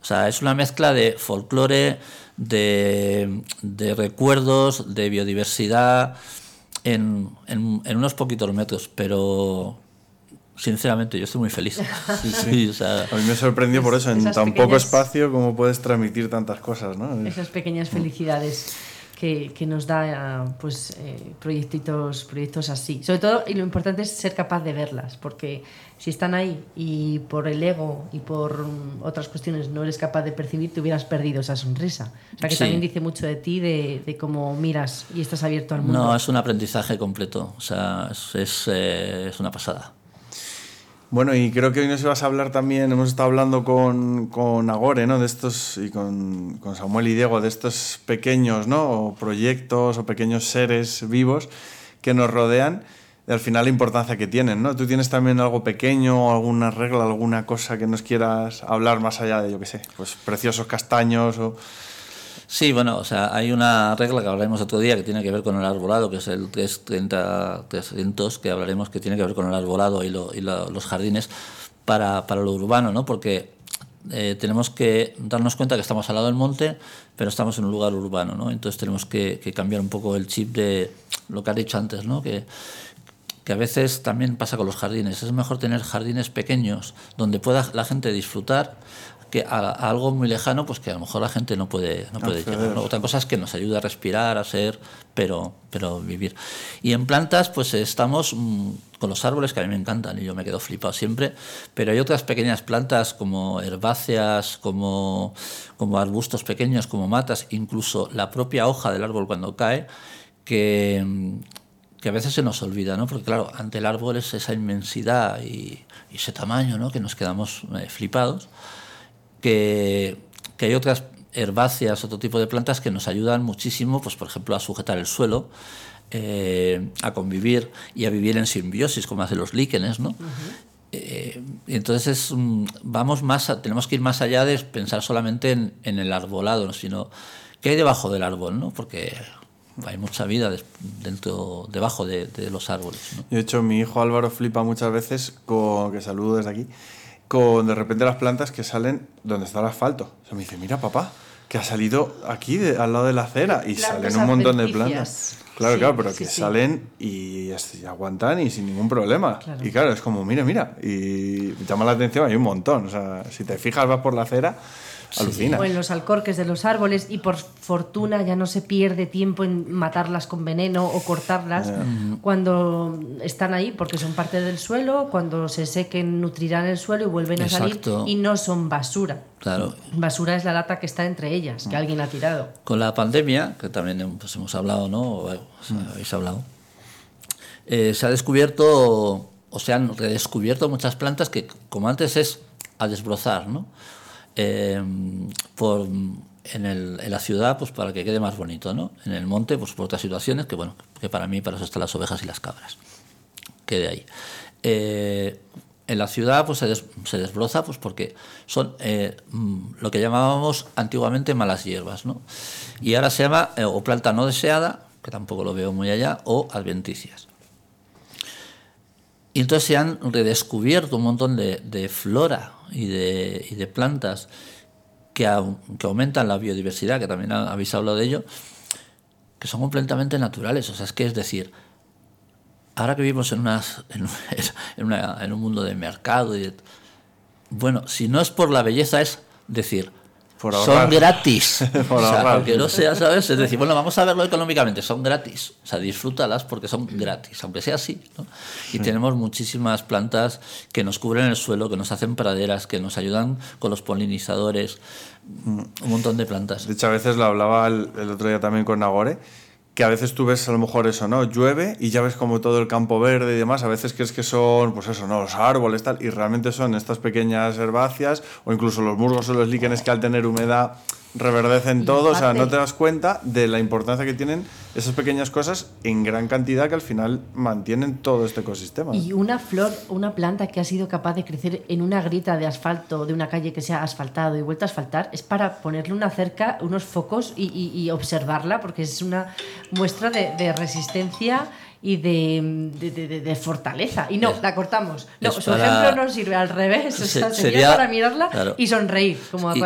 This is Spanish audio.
O sea, es una mezcla de folclore, de recuerdos, de biodiversidad en unos poquitos metros, pero sinceramente yo estoy muy feliz. Sí. O sea, a mí me sorprendió por eso, en tan poco espacio, cómo puedes transmitir tantas cosas, ¿no? Esas pequeñas felicidades que nos da proyectos así. Sobre todo, y lo importante es ser capaz de verlas, porque si están ahí y por el ego y por otras cuestiones no eres capaz de percibir, te hubieras perdido esa sonrisa. O sea, que también dice mucho de ti, de cómo miras y estás abierto al mundo. No, es un aprendizaje completo. O sea, es una pasada. Bueno, y creo que hoy nos ibas a hablar también, hemos estado hablando con Agore, ¿no? De estos, y con Samuel y Diego, de estos pequeños, ¿no? O proyectos o pequeños seres vivos que nos rodean, y al final la importancia que tienen, ¿no? ¿Tú tienes también algo pequeño, alguna regla, alguna cosa que nos quieras hablar más allá de, yo qué sé, pues preciosos castaños o...? Sí, bueno, o sea, hay una regla que hablaremos otro día que tiene que ver con el arbolado, que es el 300, que hablaremos, que tiene que ver con el arbolado y los jardines para lo urbano, ¿no? Porque tenemos que darnos cuenta que estamos al lado del monte, pero estamos en un lugar urbano, ¿no? Entonces tenemos que cambiar un poco el chip de lo que has dicho antes, ¿no? Que a veces también pasa con los jardines. Es mejor tener jardines pequeños donde pueda la gente disfrutar que a algo muy lejano, pues que a lo mejor la gente no puede llegar, ¿no? Otra cosa es que nos ayude a respirar, a ser, pero vivir. Y en plantas, pues estamos con los árboles, que a mí me encantan y yo me quedo flipado siempre, pero hay otras pequeñas plantas como herbáceas, como arbustos pequeños, como matas, incluso la propia hoja del árbol cuando cae, que a veces se nos olvida, ¿no? Porque claro, ante el árbol es esa inmensidad y ese tamaño, ¿no? Que nos quedamos flipados. Que hay otras herbáceas, otro tipo de plantas que nos ayudan muchísimo, pues por ejemplo a sujetar el suelo, a convivir y a vivir en simbiosis, como hacen los líquenes, ¿no? Entonces tenemos que ir más allá de pensar solamente en el arbolado, ¿no? Sino qué hay debajo del árbol, ¿no? Porque hay mucha vida debajo de los árboles, ¿no? De hecho, mi hijo Álvaro flipa muchas veces, que saludo desde aquí, con de repente las plantas que salen donde está el asfalto. O sea, me dice, mira papá, que ha salido aquí al lado de la acera, y salen un montón de plantas. Claro, pero que salen y aguantan y sin ningún problema. Claro. Y claro, es como, mira, y llama la atención, hay un montón. O sea, si te fijas, vas por la acera, alucina. O en los alcorques de los árboles, y por fortuna ya no se pierde tiempo en matarlas con veneno o cortarlas cuando están ahí, porque son parte del suelo. Cuando se sequen nutrirán el suelo y vuelven a salir, y no son basura. Claro. Basura es la lata que está entre ellas, que alguien ha tirado. Con la pandemia, que también pues, hemos hablado, ¿no? Habéis hablado, se ha descubierto o se han redescubierto muchas plantas que, como antes, es a desbrozar, ¿no? En la ciudad, pues para que quede más bonito, ¿no? En el monte, pues por otras situaciones, que bueno, que para eso están las ovejas y las cabras. Quede ahí. En la ciudad, pues se desbroza, pues porque son lo que llamábamos antiguamente malas hierbas, ¿no? Y ahora se llama o planta no deseada, que tampoco lo veo muy allá, o adventicias. Y entonces se han redescubierto un montón de flora y de plantas que aumentan la biodiversidad, que también habéis hablado de ello, que son completamente naturales. O sea, es decir, ahora que vivimos en un mundo de mercado, bueno, si no es por la belleza, es decir, son gratis. O sea, aunque no sea, ¿sabes? Es decir, bueno, vamos a verlo económicamente, son gratis. O sea, disfrútalas porque son gratis, aunque sea así, ¿no? Y tenemos muchísimas plantas que nos cubren el suelo, que nos hacen praderas, que nos ayudan con los polinizadores, un montón de plantas. De hecho, a veces lo hablaba el otro día también con Nagore, que a veces tú ves a lo mejor eso, ¿no? Llueve y ya ves como todo el campo verde y demás. A veces crees que son, pues eso, ¿no? Los árboles, tal. Y realmente son estas pequeñas herbáceas o incluso los musgos o los líquenes que al tener humedad reverdecen todo. O sea, no te das cuenta de la importancia que tienen esas pequeñas cosas en gran cantidad que al final mantienen todo este ecosistema. Y una flor, una planta que ha sido capaz de crecer en una grita de asfalto de una calle que se ha asfaltado y vuelto a asfaltar, es para ponerle una cerca, unos focos y observarla, porque es una muestra de resistencia y de fortaleza. Y no, la cortamos. No, su ejemplo no sirve, al revés. O sea, sería para mirarla, claro, y sonreír, como